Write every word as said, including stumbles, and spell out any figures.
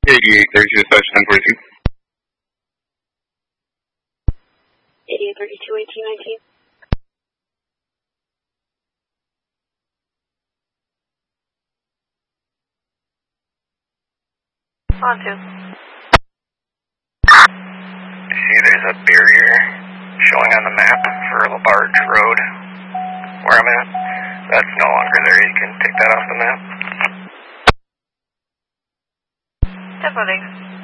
eighty-eight thirty-two, dispatch ten forty-two. eighty-eight thirty-two, eighteen nineteen. On to. See, there's a barrier showing on the map for LaBarge Road, where I'm at. That's no longer there. You can take that off the map. Definitely.